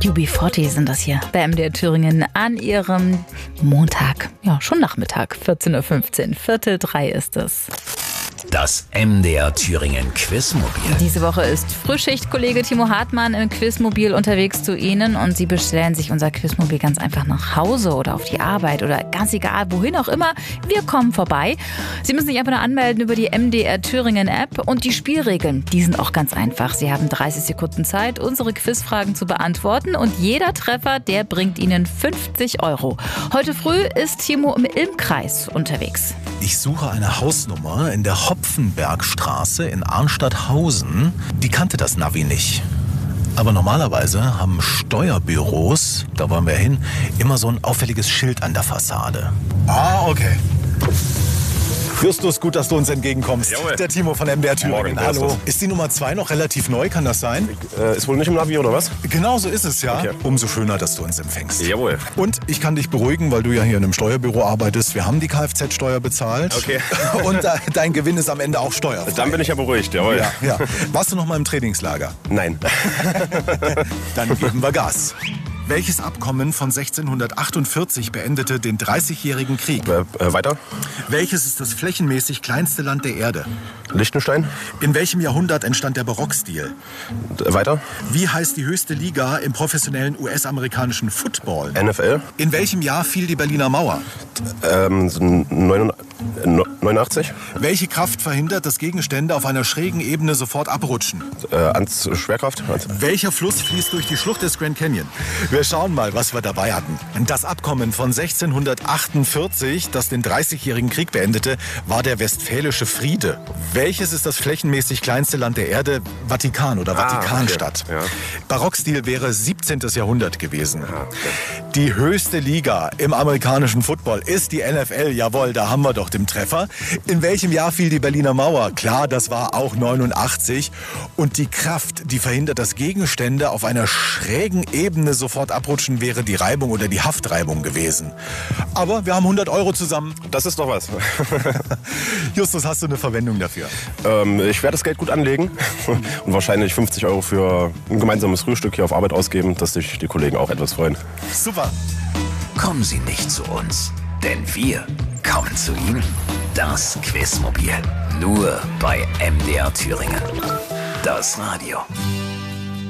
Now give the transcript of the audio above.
UB40 sind das hier bei MDR Thüringen an ihrem Montag. Ja, schon Nachmittag, 14.15 Uhr, 2:45 ist es. Das MDR Thüringen Quizmobil. Diese Woche ist Frühschichtkollege Timo Hartmann im Quizmobil unterwegs zu Ihnen und Sie bestellen sich unser Quizmobil ganz einfach nach Hause oder auf die Arbeit oder ganz egal, wohin auch immer. Wir kommen vorbei. Sie müssen sich einfach nur anmelden über die MDR Thüringen App und die Spielregeln, die sind auch ganz einfach. Sie haben 30 Sekunden Zeit, unsere Quizfragen zu beantworten und jeder Treffer, der bringt Ihnen 50 €. Heute früh ist Timo im Ilmkreis unterwegs. Ich suche eine Hausnummer in der Hopfenbergstraße in Arnstadthausen. Die kannte das Navi nicht. Aber normalerweise haben Steuerbüros, da wollen wir hin, immer so ein auffälliges Schild an der Fassade. Ah, okay. Justus, gut, dass du uns entgegenkommst. Jawohl. Der Timo von MDR Thüringen. Morgen, Hallo. Justus. Ist die Nummer 2 noch relativ neu, kann das sein? Ist wohl nicht im Navi, oder was? Genau so ist es, ja. Okay. Umso schöner, dass du uns empfängst. Jawohl. Und ich kann dich beruhigen, weil du ja hier in einem Steuerbüro arbeitest. Wir haben die Kfz-Steuer bezahlt. Okay. Und dein Gewinn ist am Ende auch steuerfrei. Dann bin ich ja beruhigt, jawohl. Ja. Warst du noch mal im Trainingslager? Nein. Dann geben wir Gas. Welches Abkommen von 1648 beendete den 30-jährigen Krieg? Weiter. Welches ist das flächenmäßig kleinste Land der Erde? Liechtenstein. In welchem Jahrhundert entstand der Barockstil? Weiter. Wie heißt die höchste Liga im professionellen US-amerikanischen Football? NFL. In welchem Jahr fiel die Berliner Mauer? 89. Welche Kraft verhindert, dass Gegenstände auf einer schrägen Ebene sofort abrutschen? Schwerkraft. Welcher Fluss fließt durch die Schlucht des Grand Canyon? Wir schauen mal, was wir dabei hatten. Das Abkommen von 1648, das den 30-jährigen Krieg beendete, war der Westfälische Friede. Welches ist das flächenmäßig kleinste Land der Erde? Vatikan oder Vatikanstadt. Okay. Ja. Barockstil wäre 17. Jahrhundert gewesen. Okay. Die höchste Liga im amerikanischen Football ist die NFL. Jawohl, da haben wir doch den Treffer. In welchem Jahr fiel die Berliner Mauer? Klar, das war auch 89. Und die Kraft, die verhindert, dass Gegenstände auf einer schrägen Ebene sofort abrutschen, wäre die Reibung oder die Haftreibung gewesen. Aber wir haben 100 € zusammen. Das ist doch was. Justus, hast du eine Verwendung dafür? Ich werde das Geld gut anlegen und wahrscheinlich 50 € für ein gemeinsames Frühstück hier auf Arbeit ausgeben, dass sich die Kollegen auch etwas freuen. Super. Kommen Sie nicht zu uns, denn wir kommen zu Ihnen. Das Quizmobil. Nur bei MDR Thüringen. Das Radio.